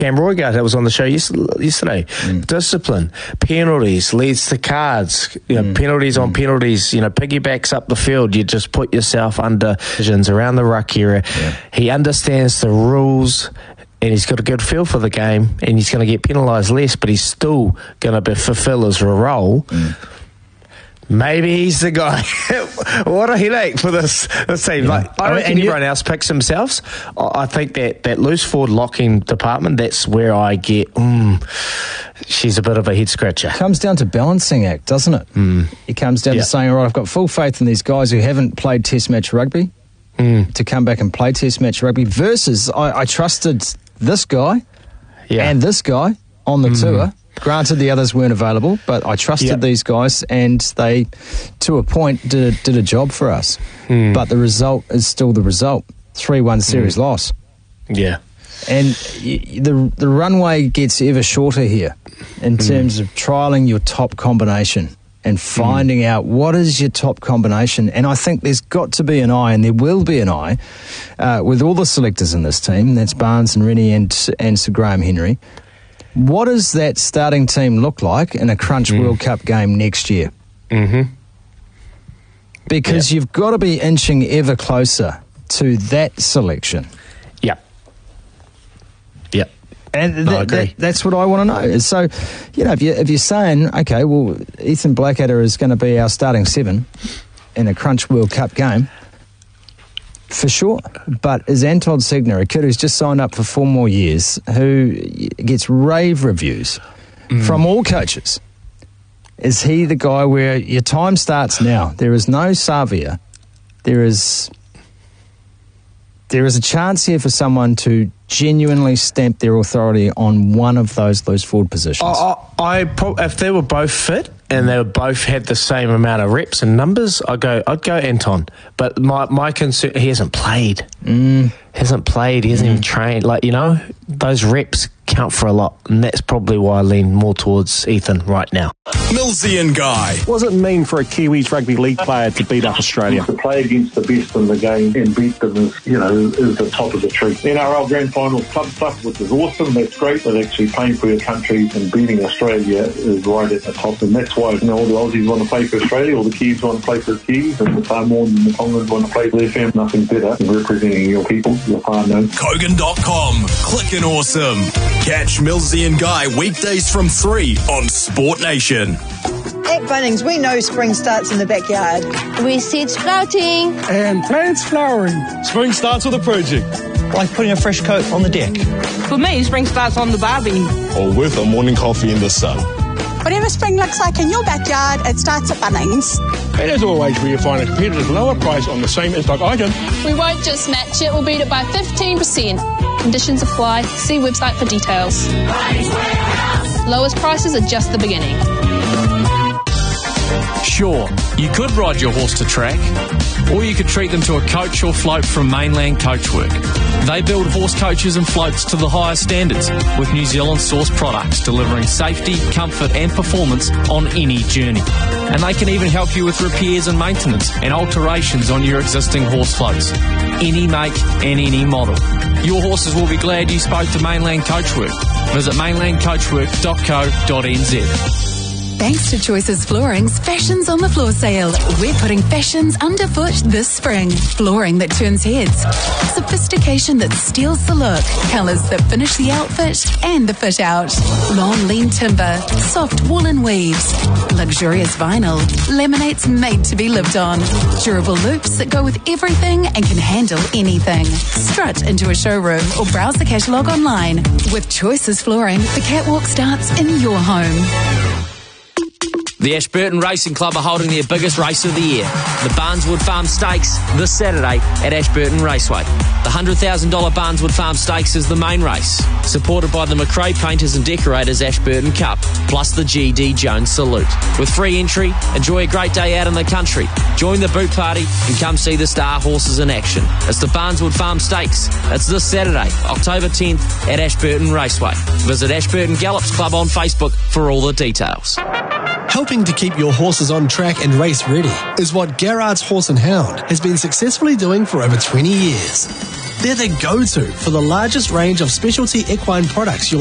Cam Roygard, that was on the show yesterday. Discipline, penalties, leads to cards, penalties on penalties, piggybacks up the field. You just put yourself under decisions around the ruck area. Yeah. He understands the rules, and he's got a good feel for the game, and he's going to get penalised less, but he's still going to fulfil his role. Maybe he's the guy. What do he like for this team? I reckon everyone else picks themselves. I think that loose forward locking department, that's where I get, she's a bit of a head scratcher. It comes down to balancing act, doesn't it? It comes down to saying, all right, I've got full faith in these guys who haven't played Test match rugby to come back and play Test match rugby versus I trusted this guy and this guy on the tour. Granted, the others weren't available, but I trusted these guys, and they, to a point, did a job for us. But the result is still the result. 3-1 series loss. Yeah. And the runway gets ever shorter here in terms of trialling your top combination and finding out what is your top combination. And I think there's got to be an eye, and there will be an eye, with all the selectors in this team. That's Barnes and Rennie and Sir Graham Henry. What does that starting team look like in a Crunch World Cup game next year? Because you've got to be inching ever closer to that selection. And that's what I want to know. So, if you're saying, okay, well, Ethan Blackadder is going to be our starting 7 in a Crunch World Cup game, for sure. But is Anton Segner, a kid who's just signed up for 4 more years, who gets rave reviews from all coaches, is he the guy where your time starts now? There is no Savia. There is a chance here for someone to genuinely stamp their authority on one of those forward positions. If they were both fit and they both had the same amount of reps and numbers, I'd go Anton. But my concern, he hasn't played. He hasn't even trained. Those reps count for a lot, and that's probably why I lean more towards Ethan right now. Millsy and Guy. What does it mean for a Kiwis rugby league player to beat up Australia? To play against the best in the game and beat them is the top of the tree. NRL Grand Final club stuff, which is awesome, that's great, but actually playing for your country and beating Australia is right at the top, and that's why all the Aussies want to play for Australia, all the Kiwis want to play for the Kiwis, and the far more than the Tongans want to play for their family. Nothing better than representing your people, your whānau. Kogan.com. Clickin' awesome. Catch Millsy and Guy weekdays from 3 on Sport Nation. At Bunnings, we know spring starts in the backyard. We see sprouting. And plants flowering. Spring starts with a project. Like putting a fresh coat on the deck. For me, spring starts on the barbie. Or with a morning coffee in the sun. Whatever spring looks like in your backyard, it starts at Bunnings. And as always, where you find a competitor's lower price on the same in-stock item. We won't just match it, we'll beat it by 15%. Conditions apply. See website for details. Lowest prices are just the beginning. Sure, you could ride your horse to track, or you could treat them to a coach or float from Mainland Coachwork. They build horse coaches and floats to the highest standards, with New Zealand-sourced products delivering safety, comfort and performance on any journey. And they can even help you with repairs and maintenance and alterations on your existing horse floats. Any make and any model. Your horses will be glad you spoke to Mainland Coachwork. Visit mainlandcoachwork.co.nz. Thanks to Choices Flooring's Fashions on the Floor sale. We're putting fashions underfoot this spring. Flooring that turns heads. Sophistication that steals the look. Colours that finish the outfit and the fit out. Long lean timber. Soft woolen weaves. Luxurious vinyl. Laminates made to be lived on. Durable loops that go with everything and can handle anything. Strut into a showroom or browse the catalogue online. With Choices Flooring, the catwalk starts in your home. The Ashburton Racing Club are holding their biggest race of the year, the Barneswood Farm Stakes, this Saturday at Ashburton Raceway. The $100,000 Barneswood Farm Stakes is the main race, supported by the McRae Painters and Decorators Ashburton Cup, plus the G.D. Jones Salute. With free entry, enjoy a great day out in the country, join the boot party and come see the star horses in action. It's the Barneswood Farm Stakes. It's this Saturday, October 10th at Ashburton Raceway. Visit Ashburton Gallops Club on Facebook for all the details. Helping to keep your horses on track and race ready is what Garrard's Horse and Hound has been successfully doing for over 20 years. They're the go-to for the largest range of specialty equine products you'll